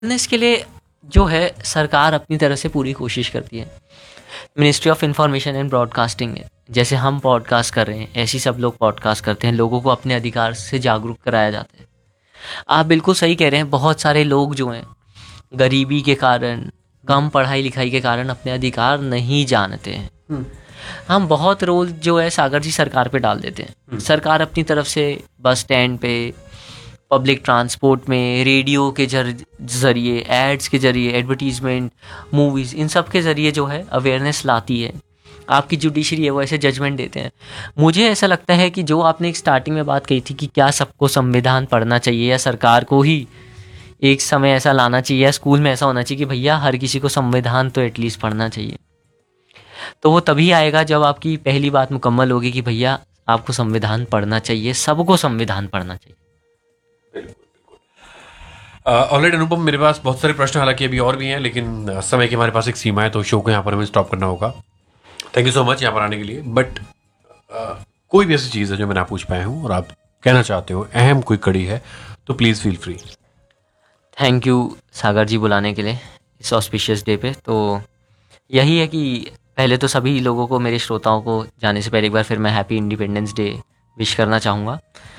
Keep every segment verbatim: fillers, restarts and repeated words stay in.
Awareness के लिए जो है सरकार अपनी तरफ से पूरी कोशिश करती है। Ministry of information and broadcasting है, जैसे हम पॉडकास्ट कर रहे हैं ऐसे ही सब लोग पॉडकास्ट करते हैं, लोगों को अपने अधिकार से जागरूक कराया जाता है। आप बिल्कुल सही कह रहे हैं, बहुत सारे लोग जो हैं गरीबी के कारण, कम पढ़ाई लिखाई के कारण अपने अधिकार नहीं जानते हैं। हम्म, हम बहुत रोल जो है सागर जी सरकार पे डाल देते हैं। सरकार अपनी तरफ से बस स्टैंड पे, पब्लिक ट्रांसपोर्ट में, रेडियो के जर जरिए, एड्स के जरिए, एडवर्टीजमेंट, मूवीज़, इन सब के ज़रिए जो है अवेयरनेस लाती है। आपकी जुडिशरी है वो ऐसे जजमेंट देते हैं। मुझे ऐसा लगता है कि जो आपने एक स्टार्टिंग में बात कही थी कि क्या सबको संविधान पढ़ना चाहिए या सरकार को ही एक समय ऐसा लाना चाहिए या स्कूल में ऐसा होना चाहिए कि भैया हर किसी को संविधान तो एटलीस्ट पढ़ना चाहिए, तो वो तभी आएगा जब आपकी पहली बात मुकम्मल होगी कि भैया आपको संविधान पढ़ना चाहिए, सबको संविधान पढ़ना चाहिए। ऑलरेडी अनुपम, मेरे पास बहुत सारे प्रश्न हालांकि अभी और भी हैं, लेकिन अ, समय की हमारे पास एक सीमा है, तो शो को यहाँ पर हमें स्टॉप करना होगा। थैंक यू सो मच यहाँ पर आने के लिए। बट कोई भी ऐसी चीज़ है जो मैं ना पूछ पाया हूँ और आप कहना चाहते हो, अहम कोई कड़ी है, तो please feel free. Thank you सागर जी बुलाने के लिए इस ऑस्पिशियस डे पे। तो यही है कि पहले तो सभी लोगों को, मेरे श्रोताओं को जाने से पहले एक बार फिर मैं हैप्पी इंडिपेंडेंस डे विश करना चाहूँगा।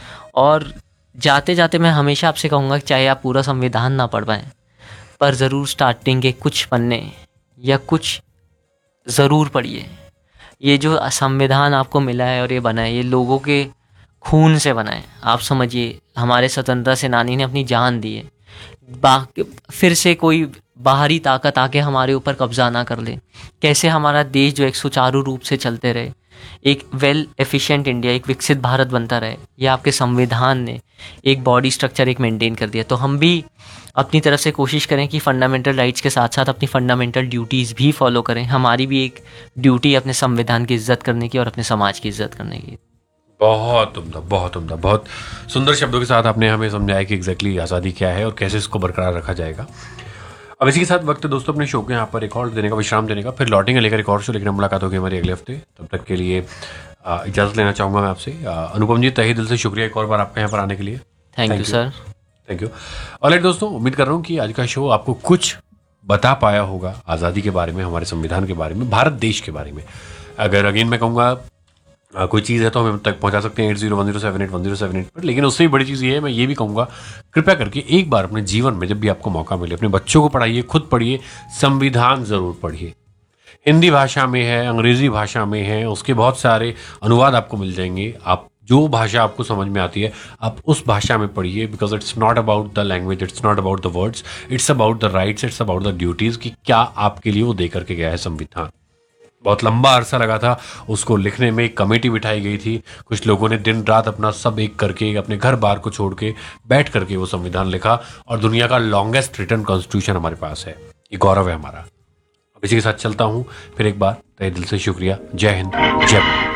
और जाते जाते मैं हमेशा आपसे कहूँगा कि चाहे आप पूरा संविधान ना पढ़ पाएँ, पर ज़रूर स्टार्टिंग के कुछ पन्ने या कुछ ज़रूर पढ़िए। ये जो संविधान आपको मिला है और ये बना है, ये लोगों के खून से बना है। आप समझिए, हमारे स्वतंत्रता सेनानी ने अपनी जान दी है, बा फिर से कोई बाहरी ताकत आके हमारे ऊपर कब्जा ना कर ले। कैसे हमारा देश जो एक सुचारू रूप से चलते रहे, एक वेल एफिशिएंट इंडिया, एक विकसित भारत बनता रहे, ये आपके संविधान ने एक बॉडी स्ट्रक्चर एक मेंटेन कर दिया। तो हम भी अपनी तरफ से कोशिश करें कि फंडामेंटल राइट्स के साथ साथ अपनी फंडामेंटल ड्यूटीज़ भी फॉलो करें। हमारी भी एक ड्यूटी अपने संविधान की इज्जत करने की और अपने समाज की इज्जत करने की। बहुत उम्दा, बहुत उम्दा, बहुत सुंदर शब्दों के साथ आपने हमें समझाया कि एग्जैक्टली आज़ादी क्या है और कैसे इसको बरकरार रखा जाएगा। अब इसी के साथ वक्त है दोस्तों अपने शो के यहाँ पर एक और देने का, विश्राम देने का, फिर लौटेंगे लेकर एक और शो, लेकिन मुलाकात होगी हमारी अगले हफ्ते। तब तक के लिए आ, इजाज़त लेना चाहूँगा मैं आपसे। आ, अनुपम जी, तहे दिल से शुक्रिया एक और बार आपका यहाँ पर आने के लिए। Thank you sir. Thank you. Alright दोस्तों, उम्मीद कर रहा हूँ कि आज का शो आपको कुछ बता पाया होगा आज़ादी के बारे में, हमारे संविधान के बारे में, भारत देश के बारे में। अगर अगेन मैं कहूँगा आ, कोई चीज़ है तो हमें तक पहुंचा सकते हैं eight zero one zero seven eight one zero seven eight पर। लेकिन उससे भी बड़ी चीज़ ये है, मैं ये भी कहूँगा कृपया करके एक बार अपने जीवन में जब भी आपको मौका मिले, अपने बच्चों को पढ़ाइए, खुद पढ़िए, संविधान ज़रूर पढ़िए। हिंदी भाषा में है, अंग्रेज़ी भाषा में है, उसके बहुत सारे अनुवाद आपको मिल जाएंगे। आप जो भाषा आपको समझ में आती है आप उस भाषा में पढ़िए, because it's not about the language, it's not about the words, it's about the rights, it's about the duties कि क्या आपके लिए वो दे करके गया है संविधान। बहुत लंबा अरसा लगा था उसको लिखने में, एक कमेटी बिठाई गई थी, कुछ लोगों ने दिन रात अपना सब एक करके, अपने घर बार को छोड़ के बैठ करके वो संविधान लिखा, और दुनिया का लॉन्गेस्ट रिटन कॉन्स्टिट्यूशन हमारे पास है। ये गौरव है हमारा। अब इसी के साथ चलता हूँ फिर एक बार, तहे दिल से शुक्रिया। जय हिंद, जय भारत।